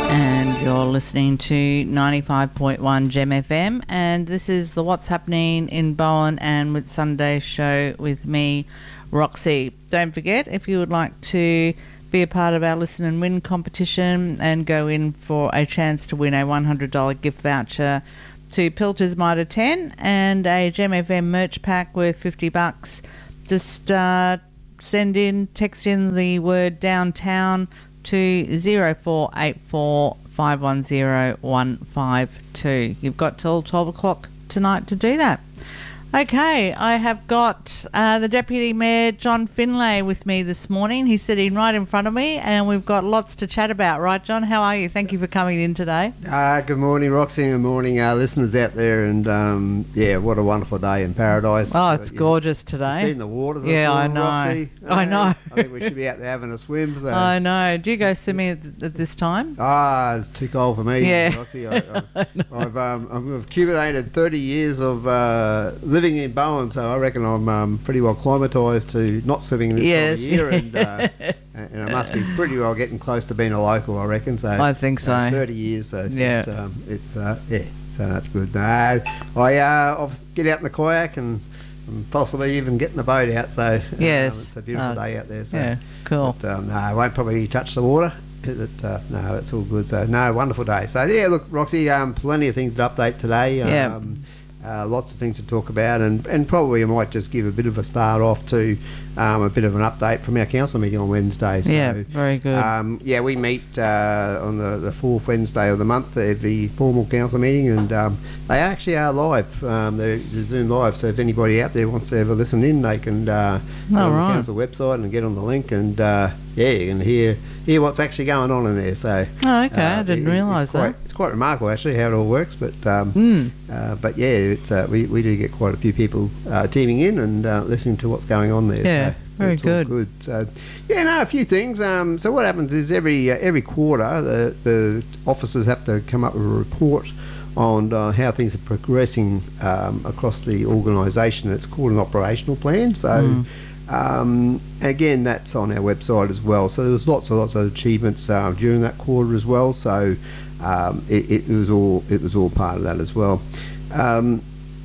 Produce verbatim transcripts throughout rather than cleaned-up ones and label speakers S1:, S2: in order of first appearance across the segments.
S1: And you're listening to ninety-five point one Gem F M, and this is the What's Happening in Bowen and with Sunday show with me, Roxy. Don't forget, if you would like to be a part of our Listen and Win competition and go in for a chance to win a one hundred dollars gift voucher to Pilcher's Mitre ten and a Gem F M merch pack worth fifty bucks, just uh, send in, text in the word downtown to zero four eight four five one zero one five two. You've got till twelve o'clock tonight to do that. Okay, I have got uh, the Deputy Mayor, John Finlay, with me this morning. He's sitting right in front of me, and we've got lots to chat about. Right, John? How are you? Thank you for coming in today.
S2: Uh, good morning, Roxy. Good morning, our listeners out there. And, um, yeah, what a wonderful day in paradise.
S1: Oh, it's uh, gorgeous
S2: yeah.
S1: today.
S2: You've seen the water this
S1: yeah,
S2: morning,
S1: I know.
S2: Roxy?
S1: I know.
S2: Uh, I think we should be out there having a swim. So.
S1: I know. Do you go swimming at, at this time?
S2: Ah, too cold for me,
S1: yeah.
S2: Roxy. I, I, I've, um, I've accumulated thirty years of uh, living in Bowen, so I reckon I'm um, pretty well acclimatised to not swimming this
S1: yes.
S2: time of year, and, uh, and I must be pretty well getting close to being a local, I reckon. So
S1: I think so.
S2: Uh, thirty years, so it's,
S1: yeah.
S2: it's, um, it's uh, yeah, so that's good. No, I uh, I'll get out in the kayak and, and possibly even getting the boat out. So
S1: yes,
S2: um, it's a beautiful
S1: uh,
S2: day out there. So
S1: yeah, cool.
S2: But, um, no, I won't probably touch the water. It, uh, no, it's all good. So no, wonderful day. So yeah, look, Roxy, um, plenty of things to update today.
S1: Yeah.
S2: Um, Uh, lots of things to talk about, and, and probably I might just give a bit of a start off to um, a bit of an update from our council meeting on Wednesday. So,
S1: yeah, very good.
S2: Um, yeah, we meet uh, on the, the fourth Wednesday of the month, every formal council meeting, and um, they actually are live. Um, they're, they're Zoom live, so if anybody out there wants to ever listen in, they can uh,
S1: oh,
S2: go on
S1: right.
S2: the council website and get on the link, and uh, yeah, you can hear hear what's actually going on in there. So
S1: oh, okay,
S2: uh,
S1: I didn't
S2: it,
S1: realise that.
S2: Quite, it's quite remarkable actually how it all works, but um,
S1: mm.
S2: uh, but yeah, it's uh, we we do get quite a few people uh, teaming in and uh, listening to what's going on there.
S1: Yeah,
S2: so
S1: very
S2: it's all
S1: good.
S2: good. So yeah, no, a few things. Um, so what happens is every uh, every quarter the the officers have to come up with a report on uh, how things are progressing um, across the organisation. It's called an operational plan. So.
S1: Mm.
S2: Um, again, that's on our website as well. So there's lots and lots of achievements uh, during that quarter as well. So um, it, it was all it was all part of that as well. Um,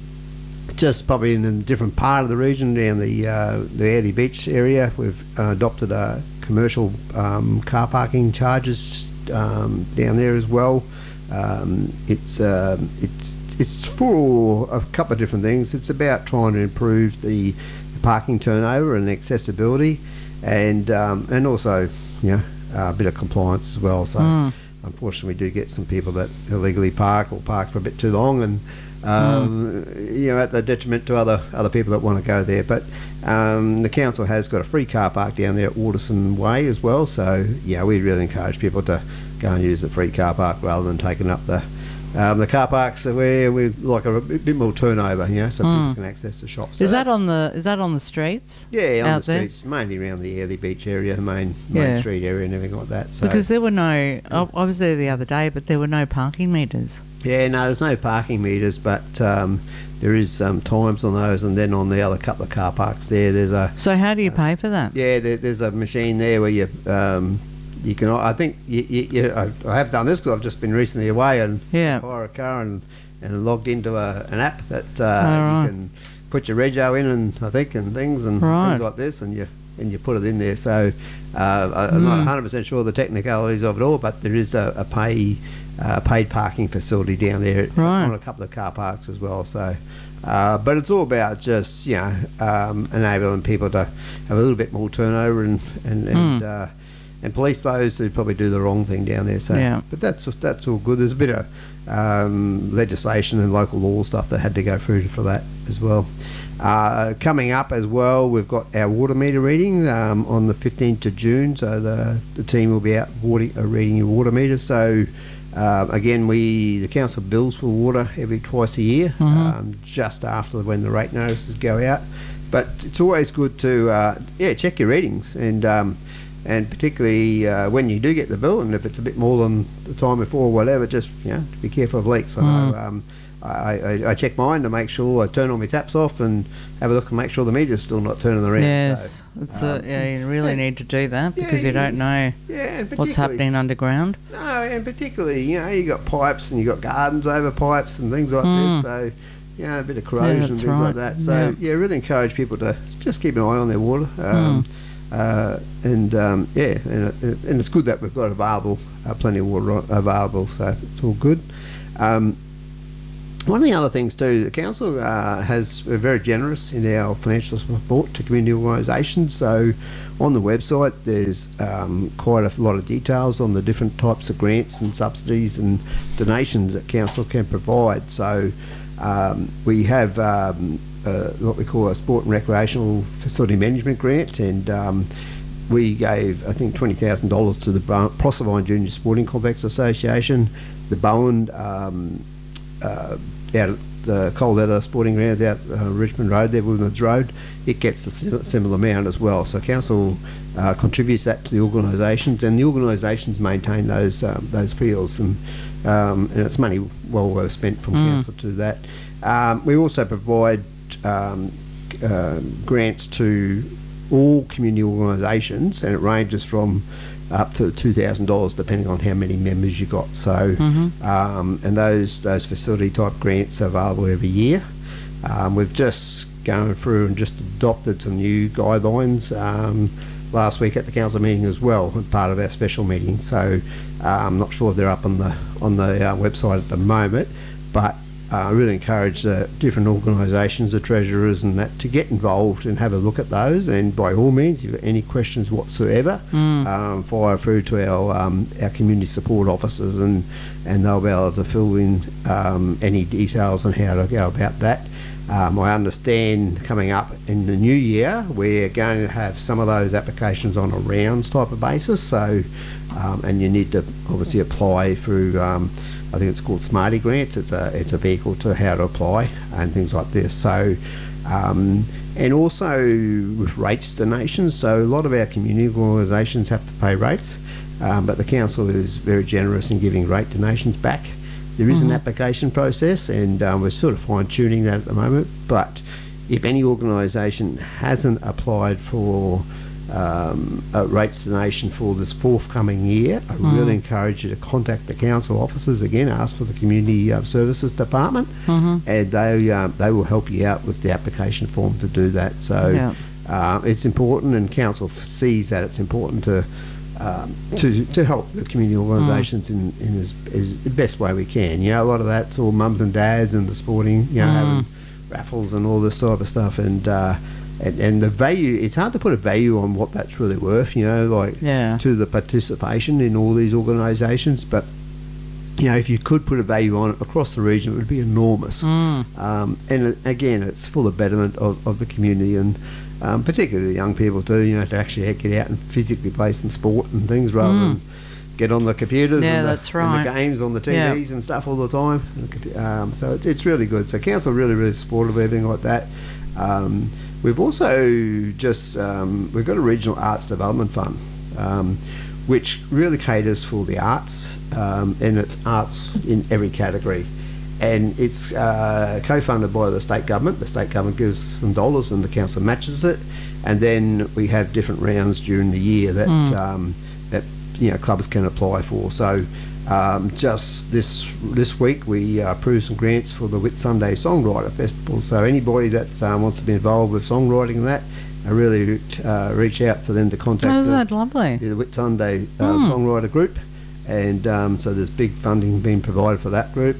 S2: just probably in a different part of the region, down the uh, the Airlie Beach area, we've uh, adopted a commercial um, car parking charges um, down there as well. Um, it's um, it's it's for a couple of different things. It's about trying to improve the parking turnover and accessibility, and um, and also you know uh, a bit of compliance as well. So
S1: mm.
S2: unfortunately, we do get some people that illegally park or park for a bit too long, and um, mm. you know at the detriment to other other people that want to go there. But um, the council has got a free car park down there at Waterson Way as well. So yeah, we really encourage people to go and use the free car park rather than taking up the Um, the car parks are where we like a, a bit more turnover, you know, so mm. people can access the shops. So
S1: is that on the is that on the streets?
S2: Yeah, on
S1: out
S2: the
S1: there?
S2: streets, mainly around the Airlie Beach area, the main main
S1: yeah.
S2: street area, and everything like that. So.
S1: Because there were no, I, I was there the other day, but there were no parking meters.
S2: Yeah, no, there's no parking meters, but um, there is um, times on those, and then on the other couple of car parks there, there's a.
S1: So how do you
S2: uh,
S1: pay for that?
S2: Yeah, there, there's a machine there where you. Um, You can. I think you, you, you, I, I have done this because I've just been recently away and
S1: yeah.
S2: hire a car and, and logged into a, an app that uh,
S1: right.
S2: you can put your rego in and I think and things and
S1: right.
S2: things like this, and you and you put it in there. So uh, I, I'm
S1: mm.
S2: not one hundred percent sure of the technicalities of it all, but there is a, a pay uh, paid parking facility down there
S1: right.
S2: on a couple of car parks as well. So. Uh, but it's all about just you know um, enabling people to have a little bit more turnover and and, and
S1: mm.
S2: uh, and police those who probably do the wrong thing down there. So,
S1: yeah.
S2: but that's that's all good. There's a bit of um, legislation and local law stuff that had to go through for that as well. Uh, coming up as well, we've got our water meter reading um, on the fifteenth of June. So the the team will be out water, uh, reading your water meters. So. Uh, again, we the council bills for water every twice a year,
S1: mm-hmm.
S2: um, just after when the rate notices go out. But it's always good to uh, yeah check your readings, and um, and particularly uh, when you do get the bill, and if it's a bit more than the time before, or whatever, just you know be careful of leaks. I know
S1: mm.
S2: um, I, I, I check mine to make sure I turn all my taps off and have a look and make sure the meter's still not turning around.
S1: Yes,
S2: so,
S1: it's
S2: um,
S1: a, yeah, you really
S2: and,
S1: need to do that because
S2: yeah,
S1: you don't know
S2: yeah,
S1: what's happening underground.
S2: No, and particularly, you know, you got pipes and you got gardens over pipes and things like
S1: Mm.
S2: this, so, you know, a bit of corrosion
S1: Yeah,
S2: and
S1: that's
S2: things like
S1: right.
S2: that. So,
S1: Yeah.
S2: yeah, really encourage people to just keep an eye on their water. Um,
S1: Mm.
S2: uh, and, um, yeah, and, it, and it's good that we've got available, uh, plenty of water available, so it's all good. Um, One of the other things too, the council uh, has we're very generous in our financial support to community organisations. So on the website, there's um, quite a lot of details on the different types of grants and subsidies and donations that council can provide. So um, we have um, uh, what we call a sport and recreational facility management grant, and um, we gave I think twenty thousand dollars to the Proservine Junior Sporting Complex Association, the Bowen. Um, uh, out at the Coldetta Sporting Grounds out uh, Richmond Road there, Woodlands Road, it gets a sim- similar amount as well. So council uh, contributes that to the organisations, and the organisations maintain those um, those fields, and um, and it's money well well spent from
S1: Mm.
S2: council to that. Um, we also provide um, uh, grants to all community organisations, and it ranges from up to two thousand dollars depending on how many members you got. So,
S1: Mhm.
S2: um, and those those facility type grants are available every year. Um, we've just gone through and just adopted some new guidelines um, last week at the council meeting as well, part of our special meeting. So, uh, I'm not sure if they're up on the on the uh, website at the moment, but I uh, really encourage the different organisations, the treasurers and that, to get involved and have a look at those. And by all means, if you've got any questions whatsoever,
S1: Mm.
S2: um, fire through to our um, our community support officers, and, and they'll be able to fill in um, any details on how to go about that. Um, I understand coming up in the new year, we're going to have some of those applications on a rounds type of basis. So, um, and you need to obviously apply through. Um, I think it's called Smarty Grants. It's a it's a vehicle to how to apply and things like this. So, um, and also with rates donations. So a lot of our community organisations have to pay rates, um, but the council is very generous in giving rate donations back. There is
S1: Mhm.
S2: an application process, and um, we're sort of fine tuning that at the moment. But if any organisation hasn't applied for um, a rates donation for this forthcoming year, I
S1: Mm.
S2: really encourage you to contact the council officers again. Ask for the community uh, services department,
S1: Mhm.
S2: and they um, they will help you out with the application form to do that. So
S1: Yeah.
S2: uh, it's important, and council f- sees that it's important to um, to to help the community organisations in, in as, as the best way we can. You know, a lot of that's all mums and dads and the sporting, you know,
S1: Mm.
S2: having raffles and all this type of stuff, and. Uh, And, and the value, it's hard to put a value on what that's really worth, you know, like
S1: Yeah.
S2: to the participation in all these organisations. But, you know, if you could put a value on it across the region, it would be enormous.
S1: Mm.
S2: Um, and it, again, it's full of betterment of, of the community, and um, particularly the young people too, you know, to actually get out and physically play some sport and things rather
S1: Mm.
S2: than get on the computers
S1: Yeah,
S2: and, the,
S1: that's
S2: and
S1: right.
S2: the games on the T Vs
S1: Yeah.
S2: and stuff all the time. Um, so it's, it's really good. So council are really, really supportive of everything like that. Um, We've also just, um, we've got a regional arts development fund, um, which really caters for the arts, um, and it's arts in every category. And it's uh, co-funded by the state government. The state government gives us some dollars and the council matches it. And then we have different rounds during the year that,
S1: Mm.
S2: um, that you know, clubs can apply for. So um, just this this week we uh, approved some grants for the Whitsunday Songwriter Festival. So anybody that uh, wants to be involved with songwriting and that, I really uh, reach out to them to contact
S1: Oh, is
S2: the,
S1: that lovely?
S2: the Whitsunday uh,
S1: Mm.
S2: Songwriter Group. And um, so there's big funding being provided for that group.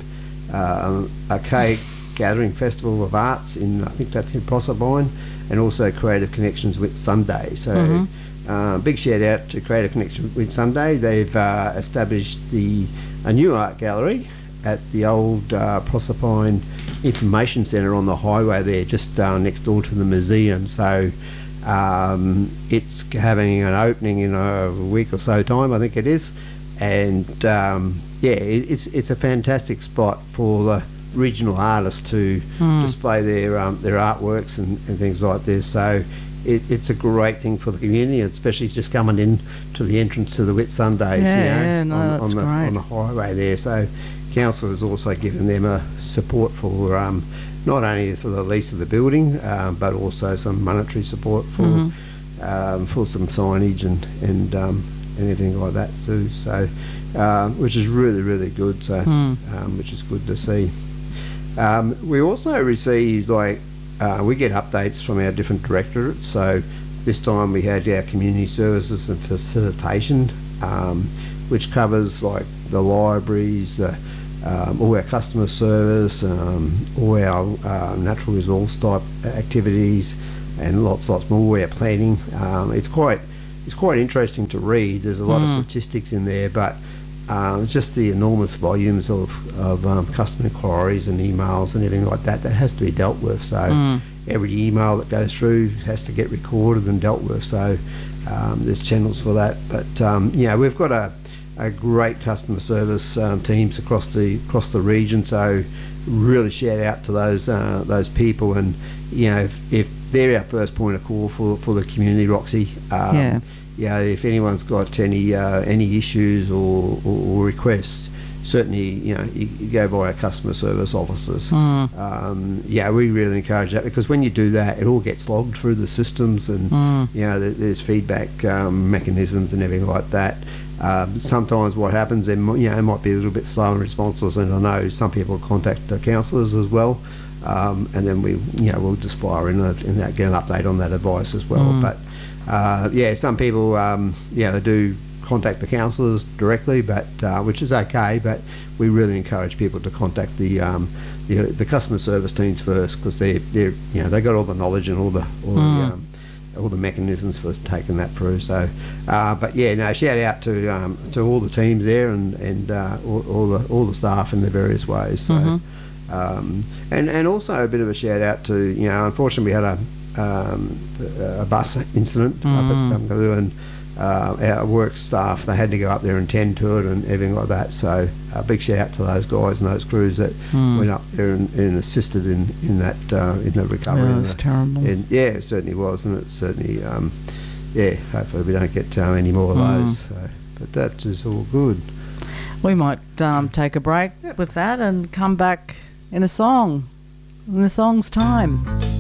S2: Um, a cake gathering festival of arts in, I think that's in Proservine, and also Creative Connections with Sunday. So
S1: Mhm.
S2: uh, big shout out to Creative Connection with Sunday. They've uh, established the a new art gallery at the old uh, Proserpine Information Centre on the highway there, just uh, next door to the museum. So um, it's having an opening in a week or so time, I think it is. And um, yeah, it, it's it's a fantastic spot for the regional artists to
S1: Mm.
S2: display their um, their artworks and, and things like this. So it, it's a great thing for the community, especially just coming in to the entrance to the Whitsundays,
S1: Yeah,
S2: you know,
S1: yeah, no,
S2: on,
S1: that's
S2: on the
S1: great.
S2: on the highway there. So council has also given them a support for um, not only for the lease of the building, um, but also some monetary support for mm-hmm. um, for some signage and and, um, and everything like that too. So, uh, which is really really good. So, mm. um, which is good to see. Um, we also receive like uh, we get updates from our different directorates. So this time we had our community services and facilitation, um, which covers like the libraries, the, um, all our customer service, um, all our uh, natural resource type activities, and lots, lots more. Our planning. Um, it's quite, it's quite interesting to read. There's a lot mm. of statistics in there, but um, just the enormous volumes of of um, customer inquiries and emails and everything like that that has to be dealt with. So mm. every email that goes through has to get recorded and dealt with. So um, there's channels for that. But um, yeah, we've got a a great customer service um, teams across the across the region. So really shout out to those uh, those people, and you know if, if they're our first point of call for, for the community, Roxy. Um, yeah. Yeah. If anyone's got any uh, any issues or, or, or requests, certainly you know you, you go by our customer service officers. Mm. Um, yeah, we really encourage that, because when you do that, it all gets logged through the systems, and mm. you know there, there's feedback um, mechanisms and everything like that. Um, sometimes what happens, then you know, it might be a little bit slow in responses, and I know some people contact the counsellors as well, um, and then we, you know, we'll just fire in, a, in that, get an update on that advice as well. Mm. But uh, yeah, some people, um, yeah, they do contact the counsellors directly, but uh, which is okay. But we really encourage people to contact the um, the, the customer service teams first, because they they you know they got all the knowledge and all the all mm. the um, all the mechanisms for taking that through. So, uh, but yeah, no, shout out to um, to all the teams there, and and uh, all, all the all the staff in the various ways. So, mm-hmm. um, and and also a bit of a shout out to, you know, unfortunately we had a um, a bus incident mm. up at Bungaloo, and uh, our work staff, they had to go up there and tend to it and everything like that. So a big shout out to those guys and those crews that mm. went up there and, and assisted in in that uh, in the recovery.
S1: Yeah, it was
S2: the,
S1: terrible.
S2: And yeah, it certainly was, and it certainly um, yeah. Hopefully we don't get um, any more of mm. those. So, but that is all good.
S1: We might um, take a break yep. with that and come back in a song, in the song's time.